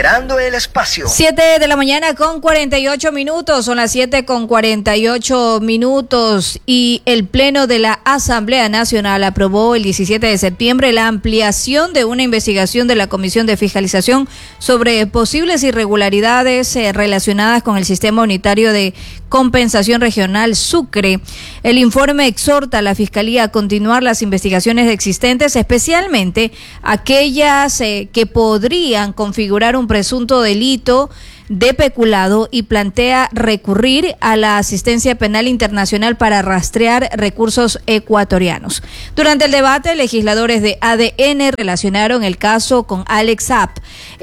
Liberando el espacio. 7 de la mañana con 48 minutos, son las 7 con 48 minutos y el Pleno de la Asamblea Nacional aprobó el 17 de septiembre la ampliación de una investigación de la Comisión de Fiscalización sobre posibles irregularidades relacionadas con el Sistema Unitario de Compensación Regional Sucre. El informe exhorta a la Fiscalía a continuar las investigaciones existentes, especialmente aquellas que podrían configurar un presunto delito de peculado, y plantea recurrir a la asistencia penal internacional para rastrear recursos ecuatorianos. Durante el debate, legisladores de ADN relacionaron el caso con Alex Saab.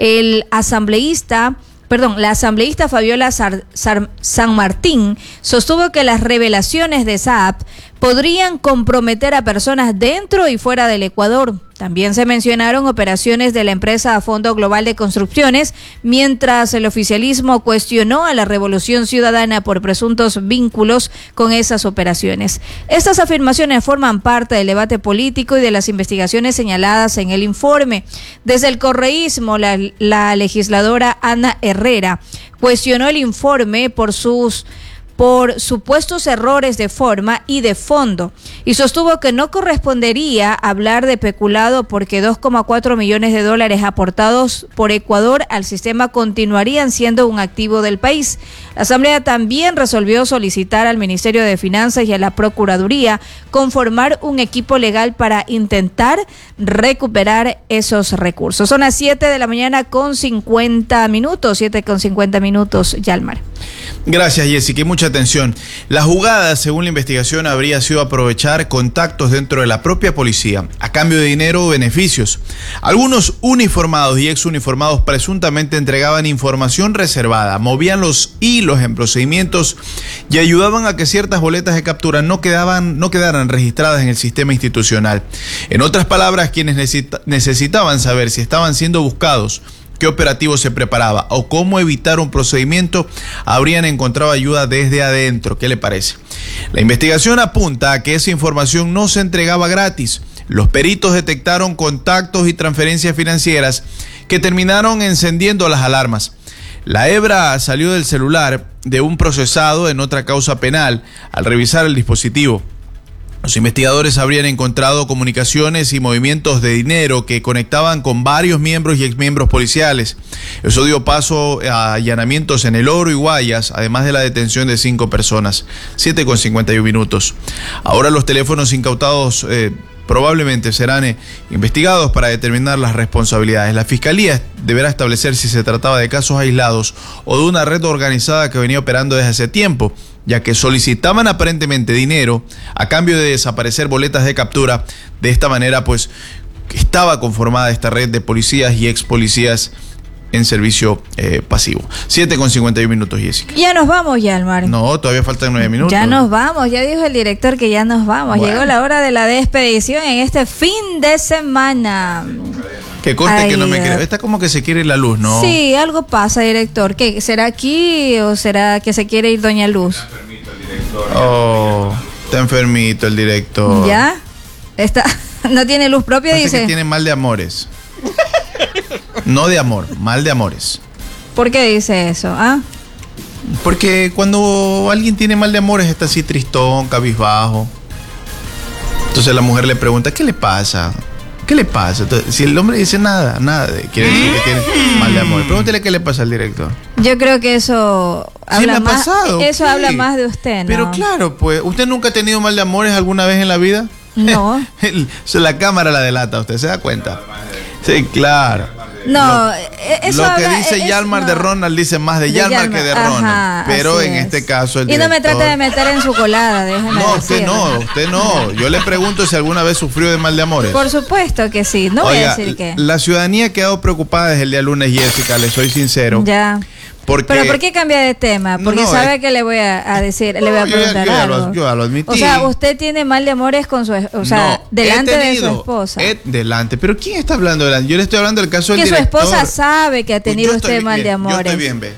La asambleísta Fabiola San Martín sostuvo que las revelaciones de Saab podrían comprometer a personas dentro y fuera del Ecuador. También se mencionaron operaciones de la empresa Fondo Global de Construcciones, mientras el oficialismo cuestionó a la Revolución Ciudadana por presuntos vínculos con esas operaciones. Estas afirmaciones forman parte del debate político y de las investigaciones señaladas en el informe. Desde el correísmo, la legisladora Ana Herrera cuestionó el informe por supuestos errores de forma y de fondo, y sostuvo que no correspondería hablar de peculado porque 2,4 millones de dólares aportados por Ecuador al sistema continuarían siendo un activo del país. La Asamblea también resolvió solicitar al Ministerio de Finanzas y a la Procuraduría conformar un equipo legal para intentar recuperar esos recursos. Son las 7 de la mañana con 50 minutos, 7 con 50 minutos, Yalmar. Gracias, Jessica, y mucha atención. La jugada, según la investigación, habría sido aprovechar contactos dentro de la propia policía a cambio de dinero o beneficios. Algunos uniformados y exuniformados presuntamente entregaban información reservada, movían los hilos en procedimientos y ayudaban a que ciertas boletas de captura no quedaran registradas en el sistema institucional. En otras palabras, quienes necesitaban saber si estaban siendo buscados, qué operativo se preparaba o cómo evitar un procedimiento, habrían encontrado ayuda desde adentro. ¿Qué le parece? La investigación apunta a que esa información no se entregaba gratis. Los peritos detectaron contactos y transferencias financieras que terminaron encendiendo las alarmas. La hebra salió del celular de un procesado en otra causa penal al revisar el dispositivo. Los investigadores habrían encontrado comunicaciones y movimientos de dinero que conectaban con varios miembros y exmiembros policiales. Eso dio paso a allanamientos en El Oro y Guayas, además de la detención de 5 personas. 7 con 51 minutos. Ahora los teléfonos incautados probablemente serán investigados para determinar las responsabilidades. La Fiscalía deberá establecer si se trataba de casos aislados o de una red organizada que venía operando desde hace tiempo, ya que solicitaban aparentemente dinero a cambio de desaparecer boletas de captura. De esta manera, pues, estaba conformada esta red de policías y ex policías en servicio pasivo. 7 con 51 minutos, Jessica. Ya nos vamos, Yalmar. No, todavía faltan 9 minutos. Ya nos vamos, ya dijo el director que ya nos vamos. Bueno. Llegó la hora de la despedición en este fin de semana. Que corte que no me creo. Está como que se quiere ir la luz, ¿no? Sí, algo pasa, director. ¿Qué será aquí o será que se quiere ir doña Luz? Está enfermito el director. Oh, está enfermito el director. ¿Ya? ¿No tiene luz propia, dice? Dice que tiene mal de amores. No de amor, mal de amores. ¿Por qué dice eso? ¿Ah? Porque cuando alguien tiene mal de amores está así tristón, cabizbajo. Entonces la mujer le pregunta, ¿qué le pasa? ¿Qué le pasa? Entonces, si el hombre dice nada, quiere decir que tiene mal de amor. Pregúntele qué le pasa al director. Yo creo que eso habla más. Eso habla más de usted, ¿no? Pero claro, pues, ¿usted nunca ha tenido mal de amores alguna vez en la vida? No. La cámara la delata, ¿usted se da cuenta? Sí, claro. No, eso lo que dice Yalmar de Ronald dice más de Yalmar que de Ronald. Ajá, pero en este caso el director... Y no me trate de meter en su colada, déjeme decir. Usted no. Yo le pregunto si alguna vez sufrió de mal de amores. Por supuesto que sí, no voy a decir que... La ciudadanía ha quedado preocupada desde el día lunes, Jessica, le soy sincero. Ya. Pero ¿por qué cambia de tema? Porque sabe que le voy a decir, le voy a preguntar algo. Yo ya lo admití. O sea, usted tiene mal de amores con su, delante de su esposa. Delante, pero ¿quién está hablando delante? Yo le estoy hablando del caso del director. Que su esposa sabe que ha tenido usted mal de amores. Yo estoy bien, ve.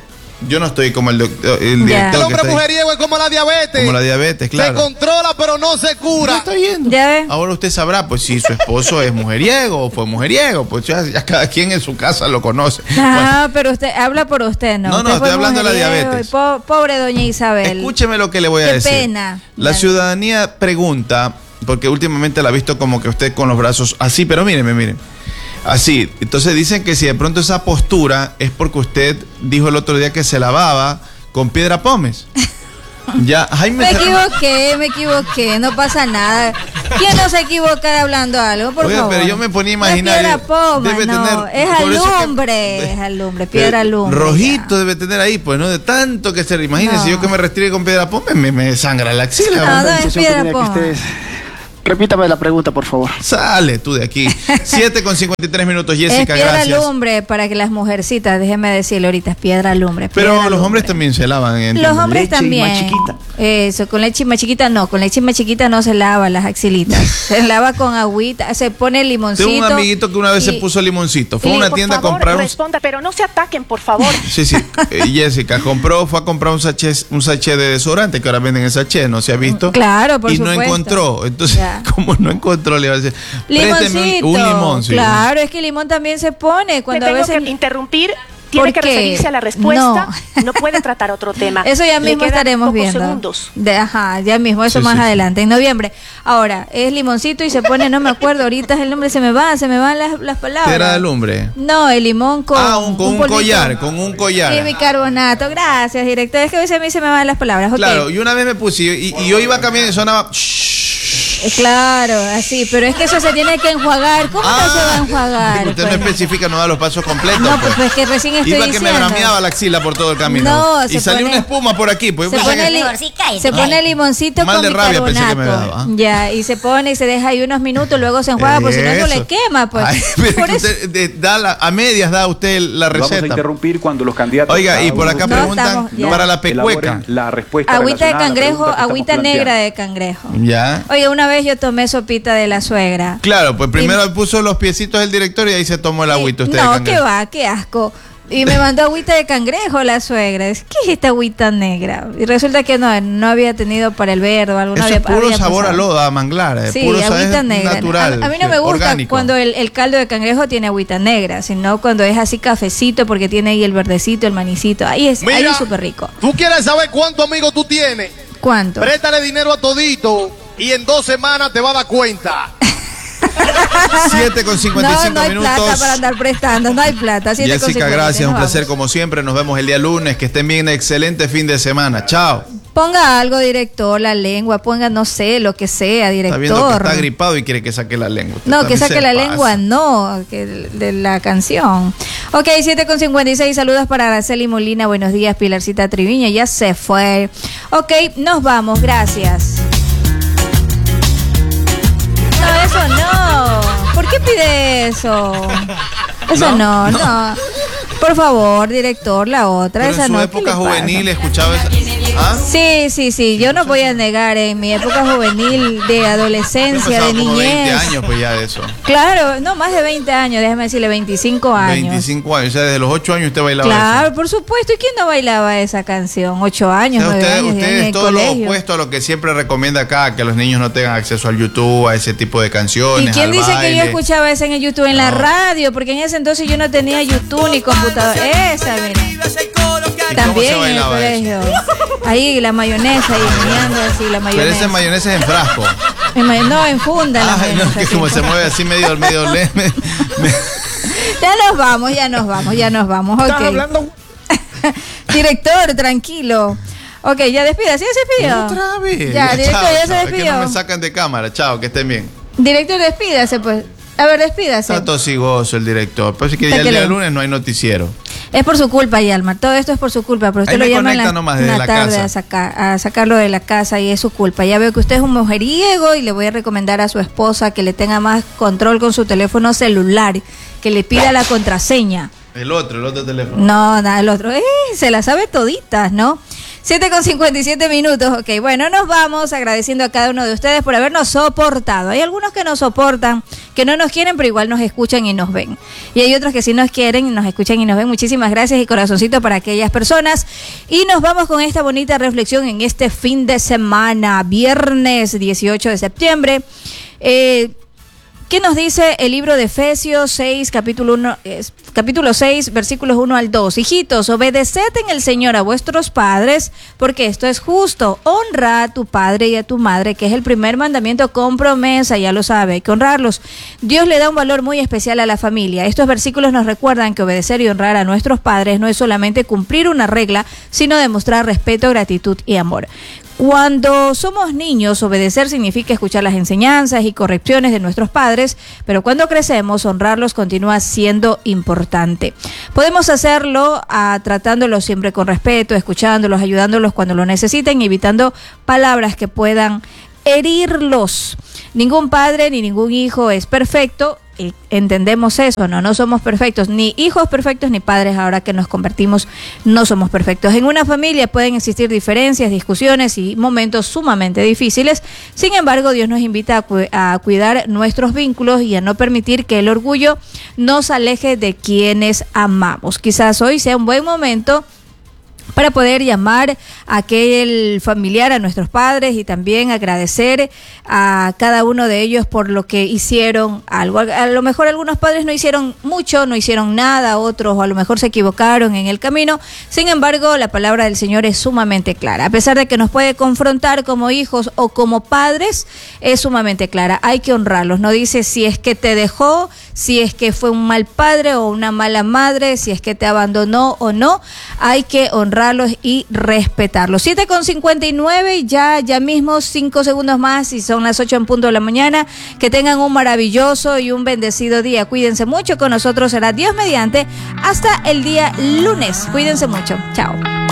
Yo no estoy como el director. El hombre mujeriego es como la diabetes. Como la diabetes, claro. Se controla, pero no se cura. ¿No está viendo? ¿Ya ve? Ahora usted sabrá, pues si su esposo es mujeriego o fue mujeriego, pues ya cada quien en su casa lo conoce. Ah, pero usted habla por usted, ¿no? No, Usted estoy fue hablando de la mujeriego diabetes. y pobre doña Isabel. Escúcheme lo que le voy a Qué decir. pena. La ciudadanía pregunta, porque últimamente la ha visto como que usted con los brazos así, pero miren. Así. Entonces dicen que si de pronto esa postura es porque usted dijo el otro día que se lavaba con piedra pómez. Ya, Jaime. Me equivoqué, no pasa nada. ¿Quién no se equivoca hablando algo? Por favor. Pero yo me ponía a imaginar. Piedra poma, no, es alumbre, piedra alumbre. Rojito debe tener ahí, pues, ¿no? De tanto que se imagínese, yo que me restringe con piedra pómez, me sangra la axila. No es piedra poma. Repítame la pregunta, por favor. Sale tú de aquí. 7:53, Jessica, es piedra gracias. alumbre para que las mujercitas, déjeme decirle ahorita, es piedra alumbre. Pero los hombres también se lavan. Los hombres leche también. más chiquita. Eso, con leche más chiquita no, con leche más chiquita no se lava las axilitas. Se lava con agüita, se pone limoncito. Tengo un amiguito que una vez se puso limoncito. Fue a una tienda a comprar responda, pero no se ataquen, por favor. Sí. Jessica fue a comprar un sachet de desodorante que ahora venden en sachet, ¿no se ha visto? Claro, por supuesto. Y no encontró. Entonces, como no encontró, le iba a decir, présteme un limón. Sí. Claro, es que el limón también se pone cuando Te tengo a veces que interrumpir. Tiene que referirse a la respuesta. No puede tratar otro tema. Eso ya mismo estaremos viendo. Segundos. Ya mismo, eso más adelante, en noviembre. Ahora, es limoncito y se pone, no me acuerdo, ahorita el nombre se me van las palabras. ¿Era de alumbre? No, el limón con un collar, con un collar. Y bicarbonato, gracias, director. Es que a veces a mí se me van las palabras. Okay. Claro, y una vez me puse, y yo iba caminando y sonaba... Claro, así, pero es que eso se tiene que enjuagar. ¿Cómo no se va a enjuagar? Usted no especifica, no da los pasos completos. No, pues que recién estoy iba diciendo. Que me brameaba la axila por todo el camino. No, y salió una espuma por aquí. Pues se pone limoncito mal con de rabia bicarbonato. pensé que me daba. Ya, y se pone y se deja ahí unos minutos, luego se enjuaga, por si no eso le quema, pues. Ay, por eso. A medias da usted la receta. Vamos a interrumpir cuando los candidatos... Oiga, y por acá preguntan para la pecueca. La respuesta agüita de cangrejo, agüita negra de cangrejo. Ya. Oiga, una vez yo tomé sopita de la suegra. Claro, pues primero puso los piecitos del director y ahí se tomó el agüita usted. No, qué va, qué asco. Y me mandó agüita de cangrejo la suegra. ¿Qué es esta agüita negra? Y resulta que no había tenido para el verde o algo. Eso es puro sabor a lodo, a manglar. Sí, puro agüita negra. Natural. A mí no me gusta orgánico. cuando el caldo de cangrejo tiene agüita negra, sino cuando es así cafecito porque tiene ahí el verdecito, el manicito. Ahí es súper rico. ¿Tú quieres saber cuánto amigos tú tienes? ¿Cuánto? Préstale dinero a todito y en 2 semanas te va a dar cuenta. 7:55 no hay minutos. plata para andar prestando, no hay plata. Jessica, gracias, un placer como siempre. Nos vemos el día lunes. Que estén bien, excelente fin de semana. Chao. Ponga algo, director, la lengua, ponga, no sé, lo que sea, director. Está viendo que está gripado y quiere que saque la lengua. No, que saque la lengua, no, que de la canción. Ok, 7:56, saludos para Araceli Molina, buenos días, Pilarcita Triviño, ya se fue. Ok, nos vamos, gracias. No, eso no. ¿Por qué pide eso? Eso no. Por favor, director, la otra. Pero esa en su no. época juvenil escuchaba esa. ¿Ah? Sí. Yo no voy a negar en mi época juvenil, de adolescencia, de como niñez. 20 años, pues ya de eso. Claro, no, más de 20 años, déjame decirle, 25 años. 25 años, o sea, desde los 8 años usted bailaba Claro, eso. por supuesto. ¿Y quién no bailaba esa canción? 8 años, O sea, 9 años. usted en es el todo lo colegio. opuesto a lo que siempre recomienda acá, que los niños no tengan acceso al YouTube, a ese tipo de canciones. ¿Y quién al dice baile? que yo escuchaba eso en el YouTube? En la radio, porque en ese entonces yo no tenía YouTube ni computadora. Esa, mira. También en el colegio. Ahí la mayonesa, ahí meneando así la mayonesa. Pero esa mayonesa es en frasco. No, en funda la mayonesa. No, que como se mueve así medio Ya nos vamos. Ok. Hablando... Director, tranquilo. Ok, ya despídase, ¿ya se despidió? Otra vez. Ya, director, chao, ya se chao. Es que despidió. no me sacan de cámara. Chao, que estén bien. Director, despídase, pues. A ver, despídase. Está tosigoso el director. Pero si que ya el día lunes no hay noticiero. Es por su culpa, Yalmar. Todo esto es por su culpa. Pero usted Ahí lo me llama en conecta nomás desde la tarde casa. a sacarlo de la casa y es su culpa. Ya veo que usted es un mujeriego y le voy a recomendar a su esposa que le tenga más control con su teléfono celular, que le pida la contraseña. El otro teléfono. No, nada, el otro. Se la sabe toditas, ¿no? 7:57 minutos. Ok, bueno, nos vamos agradeciendo a cada uno de ustedes por habernos soportado. Hay algunos que nos soportan, que no nos quieren, pero igual nos escuchan y nos ven. Y hay otros que sí nos quieren, nos escuchan y nos ven. Muchísimas gracias y corazoncito para aquellas personas. Y nos vamos con esta bonita reflexión en este fin de semana, viernes 18 de septiembre. ¿Qué nos dice el libro de Efesios 6, capítulo 6, versículos 1 al 2? Hijitos, obedeced en el Señor a vuestros padres, porque esto es justo. Honra a tu padre y a tu madre, que es el primer mandamiento con promesa, ya lo sabe, hay que honrarlos. Dios le da un valor muy especial a la familia. Estos versículos nos recuerdan que obedecer y honrar a nuestros padres no es solamente cumplir una regla, sino demostrar respeto, gratitud y amor. Cuando somos niños, obedecer significa escuchar las enseñanzas y correcciones de nuestros padres, pero cuando crecemos, honrarlos continúa siendo importante. Podemos hacerlo tratándolos siempre con respeto, escuchándolos, ayudándolos cuando lo necesiten, evitando palabras que puedan herirlos. Ningún padre ni ningún hijo es perfecto. Entendemos eso, no somos perfectos, ni hijos perfectos ni padres ahora que nos convertimos no somos perfectos. En una familia pueden existir diferencias, discusiones y momentos sumamente difíciles. Sin embargo, Dios nos invita a cuidar nuestros vínculos y a no permitir que el orgullo nos aleje de quienes amamos. Quizás hoy sea un buen momento para poder llamar a aquel familiar, a nuestros padres, y también agradecer a cada uno de ellos por lo que hicieron algo. A lo mejor algunos padres no hicieron mucho, no hicieron nada, otros o a lo mejor se equivocaron en el camino. Sin embargo, la palabra del Señor es sumamente clara. A pesar de que nos puede confrontar como hijos o como padres, es sumamente clara. Hay que honrarlos. No dice si es que te dejó, si es que fue un mal padre o una mala madre, si es que te abandonó o no. Hay que honrarlos y respetarlos. 7:59, ya mismo 5 segundos más y son las 8 en punto de la mañana. Que tengan un maravilloso y un bendecido día. Cuídense mucho. Con nosotros será Dios mediante hasta el día lunes. Cuídense mucho. Chao.